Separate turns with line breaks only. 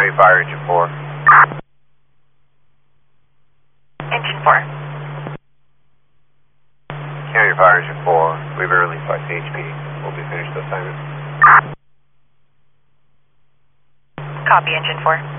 County Fire Engine 4.
Engine 4.
County Fire Engine 4, we've early by CHP. We'll be finished assignment.
Copy, Engine 4.